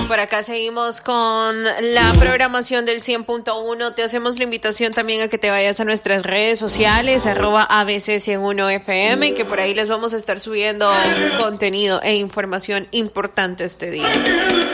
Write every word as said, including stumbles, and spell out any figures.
Por acá seguimos con la programación del cien punto uno. Te hacemos la invitación también a que te vayas a nuestras redes sociales, arroba A B C ciento uno F M, que por ahí les vamos a estar subiendo contenido e información importante este día.